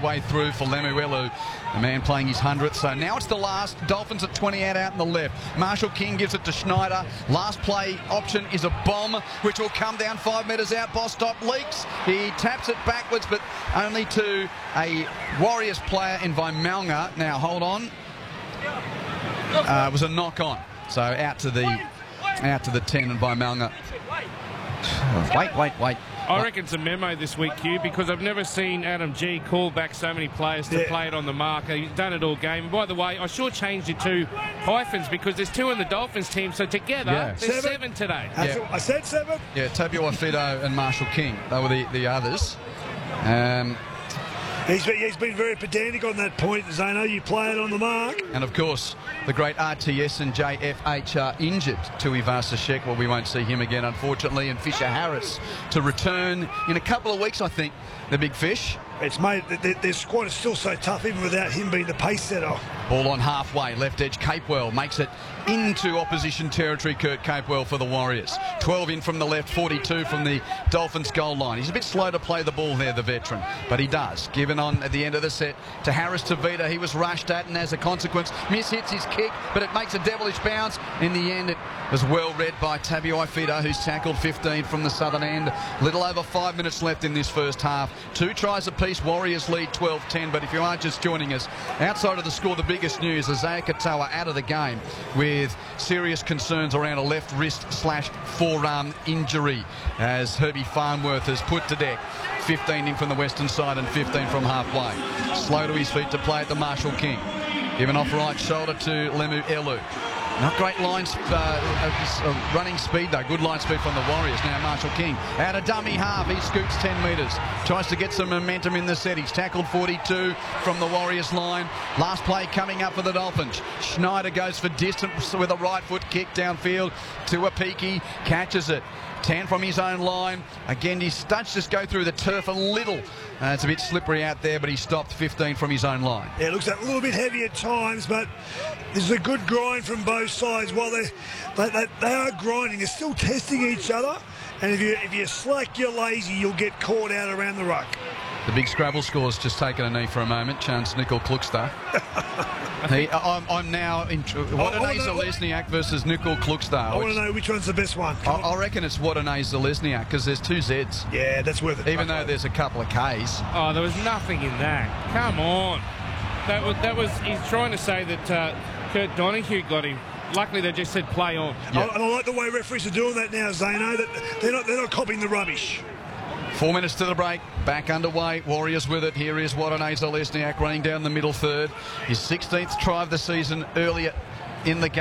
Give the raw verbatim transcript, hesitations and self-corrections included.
way through for Lemuelu, the man playing his hundredth. So now it's the last. Dolphins at twenty-eight out in the left. Marshall King gives it to Schneider. Last play option is a bomb, which will come down five metres out. Bostock leaks. He taps it backwards, but only to a Warriors player in Vimalga. Now, hold on. Uh, it was a knock on. So out to the out to the ten and Vimalga. Wait, wait, wait. I reckon it's a memo this week, Q, because I've never seen Adam G call back so many players to yeah. play it on the mark. He's done it all game. And by the way, I sure changed it to hyphens because there's two in the Dolphins team, so together Yeah. there's Seven. seven today. Yeah. I said seven. Yeah, Tabuai-Fidow and Marshall King. They were the, the others. Um, He's been, he's been very pedantic on that point, Zano. You play it on the mark. and, of course, the great R T S and J F H are injured. Tui Vasashek, well, we won't see him again, unfortunately. And Fisher Harris to return in a couple of weeks, I think, the big fish. It's made, their, their squad is still so tough, even without him being the pace setter. Ball on halfway, left edge, Capewell makes it into opposition territory. Kurt Capewell for the Warriors. twelve in from the left, forty-two from the Dolphins goal line. He's a bit slow to play the ball there, the veteran, but he does. Given on at the end of the set to Harris Tavita. He was rushed at, and as a consequence, mishits his kick, but it makes a devilish bounce. In the end, it was well read by Tabuai-Fidow, who's tackled fifteen from the southern end. Little over five minutes left in this first half. Two tries apiece. Warriors lead twelve ten, but if you are just joining us, outside of the score, the biggest news, Isaiah Katoa out of the game with serious concerns around a left wrist slash forearm injury, as Herbie Farnworth has put to deck. fifteen in from the western side and fifteen from halfway. Slow to his feet to play at the Marshall King. Given off right shoulder to Lemuelu. Not great line uh, uh, running speed though. Good line speed from the Warriors. Now Marshall King out of dummy half. He scoots ten metres. Tries to get some momentum in the set. He's tackled forty-two from the Warriors line. Last play coming up for the Dolphins. Schneider goes for distance with a right foot kick downfield to Apiki. Catches it. ten from his own line. Again, his studs just go through the turf a little. Uh, it's a bit slippery out there, but he stopped fifteen from his own line. Yeah, it looks a little bit heavy at times, but this is a good grind from both sides. While they, they, they, they are grinding, they're still testing each other. And if you if you slack, you're lazy, you'll get caught out around the ruck. The big Scrabble score's just taken a knee for a moment. Chance Nicol Klukstad. he, I'm, I'm now in. Wadanay Zalesniak versus Nicol Klukstad. I want to know which one's the best one. I, I reckon it's Wadanay Zalesniak because there's two Z's. Yeah, that's worth it. Even though there's a couple of K's. Oh, there was nothing in that. Come on. That was, that was he's trying to say that uh, Kurt Donahue got him. Luckily, they just said play on. Yeah. I, and I like the way referees are doing that now, Zano. That they're not they're not copying the rubbish. Four minutes to the break. Back underway. Warriors with it. Here is Wadanay Zalesniak running down the middle third. His sixteenth try of the season earlier in the game.